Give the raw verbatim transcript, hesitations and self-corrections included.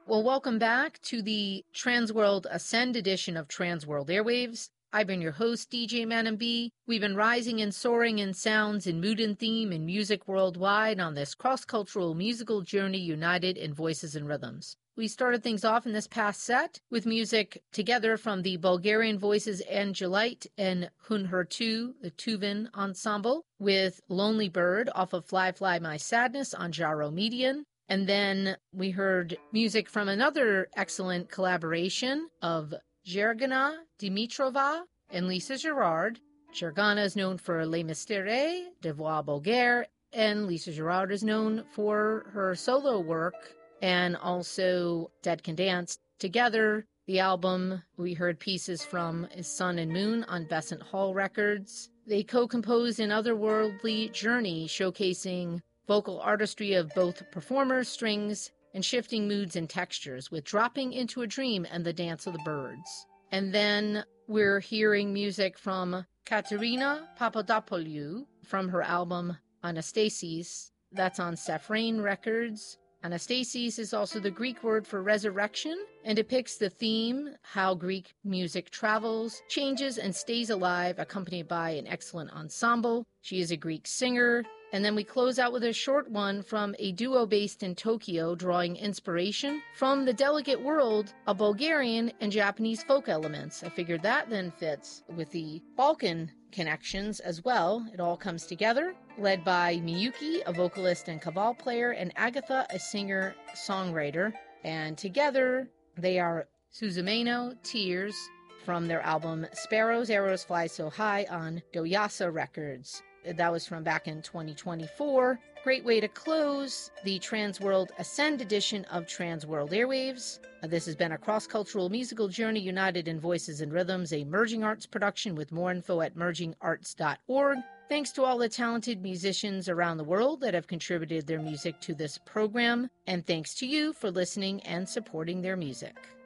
Well, welcome back to the Transworld Ascend edition of Transworld Airwaves. I've been your host, D J Manon B. We've been rising and soaring in sounds in mood and theme and music worldwide on this cross-cultural musical journey united in voices and rhythms. We started things off in this past set with music together from the Bulgarian voices Angelite and Hunhurtu, the Tuvin ensemble, with Lonely Bird off of Fly Fly My Sadness on Jaro Median. And then we heard music from another excellent collaboration of Gergana Dimitrova and Lisa Gerard. Gergana is known for Les Mystères de Voix Bulgare, and Lisa Gerard is known for her solo work and also Dead Can Dance. Together, the album, we heard pieces from is Sun and Moon on Besant Hall Records. They co-composed an otherworldly journey showcasing vocal artistry of both performers, strings, and shifting moods and textures, with Dropping into a Dream and The Dance of the Birds. And then we're hearing music from Katerina Papadopoulou from her album Anastasis. That's on Safrain Records. Anastasis is also the Greek word for resurrection and depicts the theme, how Greek music travels, changes, and stays alive, accompanied by an excellent ensemble. She is a Greek singer. And then we close out with a short one from a duo based in Tokyo, drawing inspiration from the delicate world of Bulgarian and Japanese folk elements. I figured that then fits with the Balkan connections as well. It all comes together, led by Miyuki, a vocalist and kaval player, and Agatha, a singer-songwriter. And together, they are Suzumeno Tears from their album Sparrows, Arrows Fly So High on Doyasa Records. That was from back in twenty twenty-four. Great way to close the Transworld Ascend edition of Transworld Airwaves. Uh, this has been a cross-cultural musical journey united in voices and rhythms, a Merging Arts production with more info at merging arts dot org. Thanks to all the talented musicians around the world that have contributed their music to this program, and thanks to you for listening and supporting their music.